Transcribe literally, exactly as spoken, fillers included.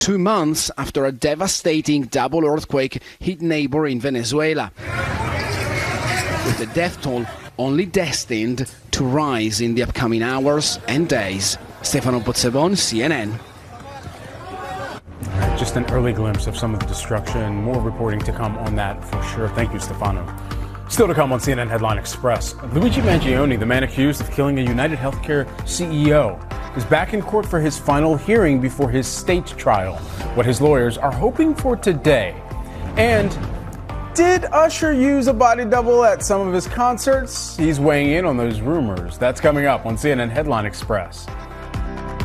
two months after a devastating double earthquake hit neighbor in Venezuela, with the death toll only destined to rise in the upcoming hours and days. Stefano Pozzebon, C N N. Just an early glimpse of some of the destruction. More reporting to come on that for sure. Thank you, Stefano. Still to come on C N N Headline Express. Luigi Mangione, the man accused of killing a United Healthcare C E O, is back in court for his final hearing before his state trial. What his lawyers are hoping for today. And did Usher use a body double at some of his concerts? He's weighing in on those rumors. That's coming up on C N N Headline Express.